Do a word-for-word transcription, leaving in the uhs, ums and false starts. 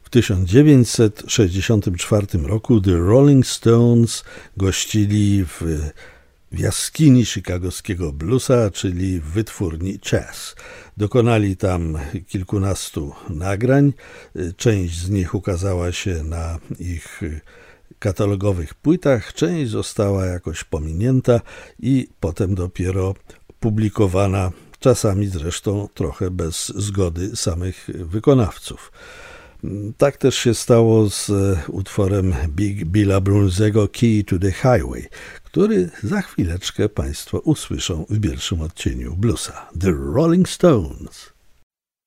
W tysiąc dziewięćset sześćdziesiątym czwartym roku The Rolling Stones gościli w, w jaskini chicagowskiego bluesa, czyli w wytwórni Chess. Dokonali tam kilkunastu nagrań. Część z nich ukazała się na ich katalogowych płytach, część została jakoś pominięta i potem dopiero publikowana, czasami zresztą trochę bez zgody samych wykonawców. Tak też się stało z utworem Big Billa Brunzego Key to the Highway, który za chwileczkę Państwo usłyszą w pierwszym odcieniu bluesa. The Rolling Stones.